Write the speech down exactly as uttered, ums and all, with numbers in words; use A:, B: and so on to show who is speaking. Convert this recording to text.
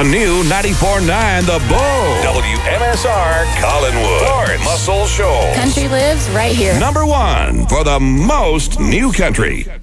A: The new ninety-four point nine The Bull.
B: W M S R Collinwood. Lawrence. Muscle Shoals.
C: Country lives right here.
A: Number one for the most new country.